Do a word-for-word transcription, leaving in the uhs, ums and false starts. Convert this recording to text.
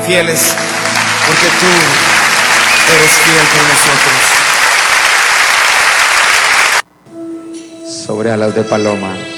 fieles, porque tú eres fiel con nosotros. Sobre alas de paloma.